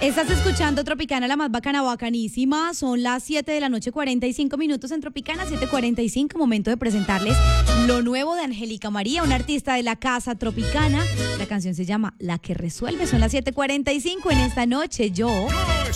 Estás escuchando Tropicana, la más bacana, bacanísima. Son las 7 de la noche, 45 minutos en Tropicana, 7:45. Momento de presentarles lo nuevo de Angélica María, una artista de la casa Tropicana. La canción se llama La que resuelve. Son las 7:45 en esta noche. Yo